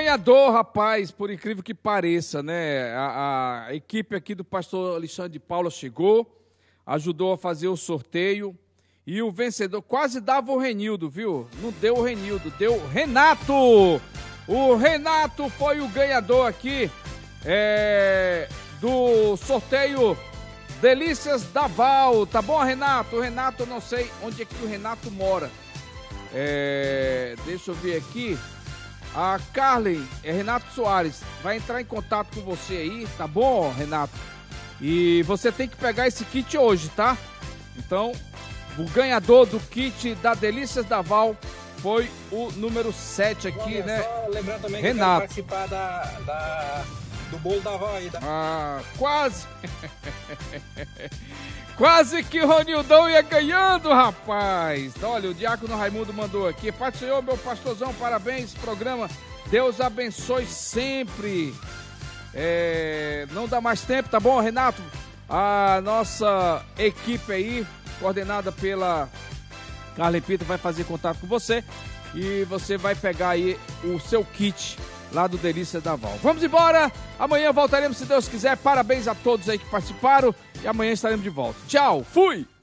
ganhador, rapaz, por incrível que pareça, né? A equipe aqui do pastor Alexandre de Paula chegou, ajudou a fazer o sorteio e o vencedor quase dava o Renildo, viu? Não deu o Renildo, deu o Renato! O Renato foi o ganhador aqui do sorteio Delícias da Val, tá bom, Renato? O Renato, eu não sei onde é que o Renato mora. Deixa eu ver aqui. A Carlen, Renato Soares, vai entrar em contato com você aí, tá bom, Renato? E você tem que pegar esse kit hoje, tá? Então, o ganhador do kit da Delícias da Val foi o número 7 aqui, né? Só lembrando também Renato. que eu quero participar do bolo da Val aí, tá? Quase! Quase que o Ronildão ia ganhando, rapaz! Olha, o Diácono Raimundo mandou aqui. Pai do Senhor, meu pastorzão, parabéns, programa. Deus abençoe sempre. Não dá mais tempo, tá bom, Renato? A nossa equipe aí, coordenada pela Carla Pita, vai fazer contato com você e você vai pegar aí o seu kit lá do Delícia da Val. Vamos embora, amanhã voltaremos se Deus quiser. Parabéns a todos aí que participaram e amanhã estaremos de volta. Tchau, fui!